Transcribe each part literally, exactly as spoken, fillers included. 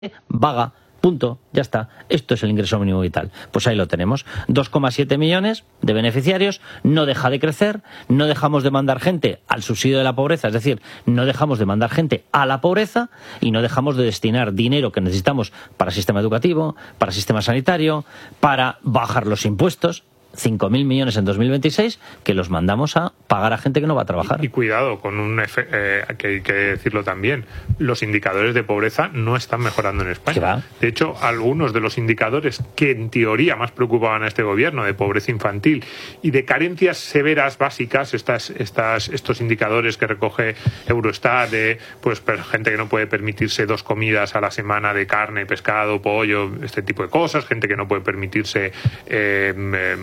vaga, punto, ya está. Esto es el ingreso mínimo vital. Pues ahí lo tenemos. dos coma siete millones de beneficiarios, no deja de crecer, no dejamos de mandar gente al subsidio de la pobreza, es decir, no dejamos de mandar gente a la pobreza y no dejamos de destinar dinero que necesitamos para el sistema educativo, para el sistema sanitario, para bajar los impuestos. cinco mil millones en dos mil veintiséis que los mandamos a pagar a gente que no va a trabajar. Y, y cuidado, con un efe, eh, que hay que decirlo también, los indicadores de pobreza no están mejorando en España. De hecho, algunos de los indicadores que en teoría más preocupaban a este gobierno, de pobreza infantil y de carencias severas básicas, estas, estas, estos indicadores que recoge Eurostat de pues gente que no puede permitirse dos comidas a la semana de carne, pescado, pollo, este tipo de cosas, gente que no puede permitirse eh, eh,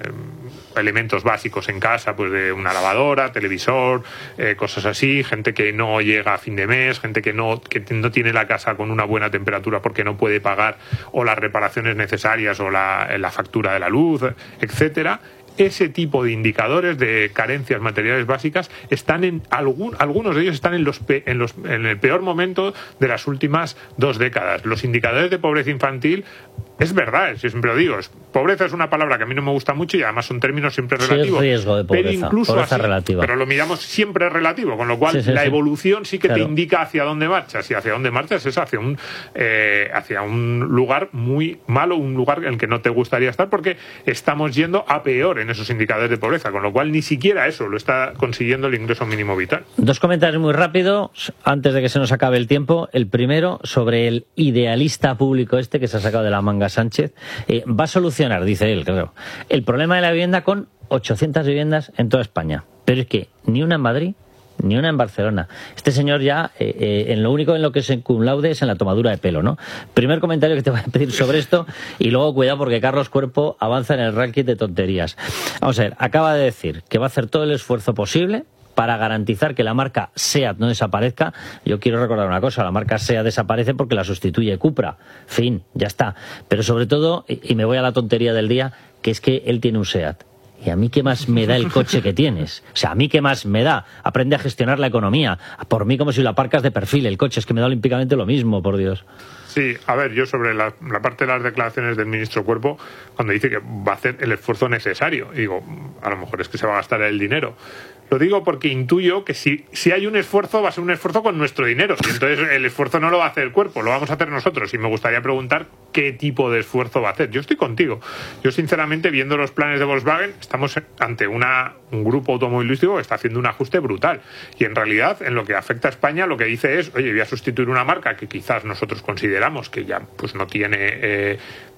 elementos básicos en casa, pues de una lavadora, televisor, eh, cosas así, gente que no llega a fin de mes, gente que no, que no tiene la casa con una buena temperatura porque no puede pagar o las reparaciones necesarias o la, la factura de la luz, etcétera. Ese tipo de indicadores de carencias materiales básicas están en algún, algunos de ellos están en los, pe, en los en el peor momento de las últimas dos décadas. Los indicadores de pobreza infantil, es verdad, yo siempre lo digo, es, pobreza es una palabra que a mí no me gusta mucho y además son términos siempre relativos. Sí, riesgo de pobreza, pero incluso pobreza así, relativa. Pero lo miramos siempre relativo, con lo cual sí, sí, la sí. evolución sí que claro. te indica hacia dónde marchas, y hacia dónde marchas es hacia un eh, hacia un lugar muy malo, un lugar en el que no te gustaría estar, porque estamos yendo a peor en esos indicadores de pobreza, con lo cual ni siquiera eso lo está consiguiendo el ingreso mínimo vital. Dos comentarios muy rápidos antes de que se nos acabe el tiempo. El primero sobre el idealista público este que se ha sacado de la manga Sánchez. Eh, va a solucionar, dice él, creo, el problema de la vivienda con ochocientas viviendas en toda España. Pero es que ni una en Madrid, ni una en Barcelona. Este señor ya, eh, eh, en lo único en lo que es cum laude es en la tomadura de pelo, ¿no? Primer comentario que te voy a pedir sobre esto, y luego cuidado porque Carlos Cuerpo avanza en el ranking de tonterías. Vamos a ver, acaba de decir que va a hacer todo el esfuerzo posible para garantizar que la marca SEAT no desaparezca. Yo quiero recordar una cosa, la marca SEAT desaparece porque la sustituye Cupra. Fin, ya está. Pero sobre todo, y me voy a la tontería del día, que es que él tiene un SEAT. ¿Y a mí qué más me da el coche que tienes? O sea, ¿a mí qué más me da? Aprende a gestionar la economía. Por mí como si lo aparcas de perfil el coche. Es que me da olímpicamente lo mismo, por Dios. Sí, a ver, yo sobre la, la parte de las declaraciones del ministro Cuerpo, cuando dice que va a hacer el esfuerzo necesario, digo, a lo mejor es que se va a gastar el dinero. Lo digo porque intuyo que si, si hay un esfuerzo, va a ser un esfuerzo con nuestro dinero. Y entonces el esfuerzo no lo va a hacer el Cuerpo, lo vamos a hacer nosotros. Y me gustaría preguntar qué tipo de esfuerzo va a hacer. Yo estoy contigo. Yo, sinceramente, viendo los planes de Volkswagen, estamos ante una, un grupo automovilístico que está haciendo un ajuste brutal. Y en realidad, en lo que afecta a España, lo que dice es, oye, voy a sustituir una marca que quizás nosotros consideramos que ya pues no tiene... Eh,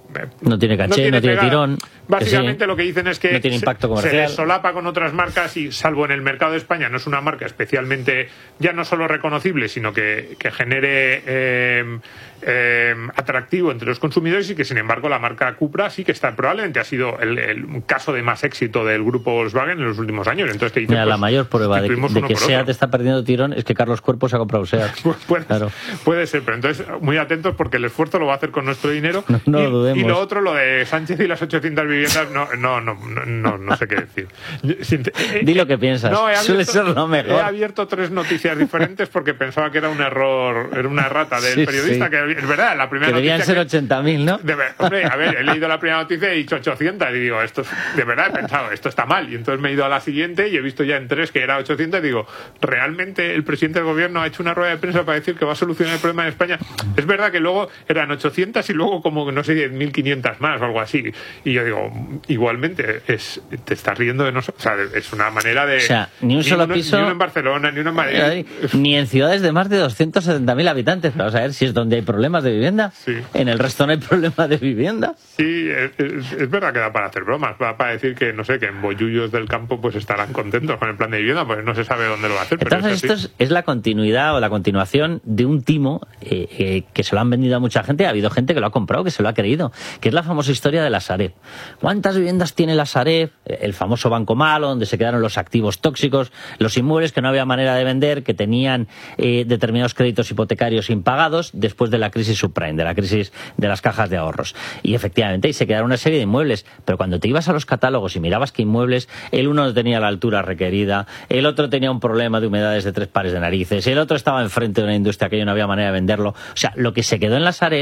No tiene caché, no tiene, no tiene tirón. Básicamente que sí, lo que dicen es que no tiene impacto comercial. Se les solapa con otras marcas y, salvo en el mercado de España, no es una marca especialmente, ya no solo reconocible, sino que, que genere eh, eh, atractivo entre los consumidores, y que, sin embargo, la marca Cupra sí que está, probablemente ha sido el, el caso de más éxito del grupo Volkswagen en los últimos años. Entonces, ¿qué dicen? Mira, pues, la mayor prueba de, de que SEAT está perdiendo tirón es que Carlos Cuerpo se ha comprado SEAT. Pues puede, claro. puede ser, pero entonces muy atentos porque el esfuerzo lo va a hacer con nuestro dinero. No, no y, lo dudemos. Y lo otro, lo de Sánchez y las ochocientas viviendas, no, no, no, no, no, no sé qué decir. Di lo que piensas. No, he Suele abierto, ser lo mejor. He abierto tres noticias diferentes porque pensaba que era un error, era una rata del sí, periodista, sí. que es verdad, la primera que debían noticia ser ochenta mil, ¿no? De, hombre, a ver, he leído la primera noticia y he dicho ochocientas y digo, esto de verdad he pensado, esto está mal, y entonces me he ido a la siguiente y he visto ya en tres que era ochocientas y digo, ¿realmente el presidente del gobierno ha hecho una rueda de prensa para decir que va a solucionar el problema en España? Es verdad que luego eran ochocientas y luego como, no sé, mil quinientas más o algo así, y yo digo, igualmente es, te estás riendo de nosotros, o sea, es una manera de... O sea, ni un solo uno, piso... Ni uno en Barcelona, ni uno en Madrid. Ni en ciudades de más de doscientos setenta mil habitantes. Vamos a ver si es donde hay problemas de vivienda. Sí. En el resto no hay problema de vivienda. Sí, es, es, es verdad que da para hacer bromas. Va para decir que, no sé, que en bollullos del campo pues estarán contentos con el plan de vivienda, pues no se sabe dónde lo va a hacer. Entonces, pero esto es, es la continuidad o la continuación de un timo eh, eh, que se lo han vendido a mucha gente. Ha habido gente que lo ha comprado, que se lo ha creído. que es la famosa historia de la Sareb. ¿Cuántas viviendas tiene la Sareb? El famoso banco malo, donde se quedaron los activos tóxicos, los inmuebles que no había manera de vender, que tenían eh, determinados créditos hipotecarios impagados después de la crisis subprime, de la crisis de las cajas de ahorros. Y efectivamente, ahí se quedaron una serie de inmuebles, pero cuando te ibas a los catálogos y mirabas que inmuebles, el uno no tenía la altura requerida, el otro tenía un problema de humedades de tres pares de narices, el otro estaba enfrente de una industria que no había manera de venderlo. O sea, lo que se quedó en la Sareb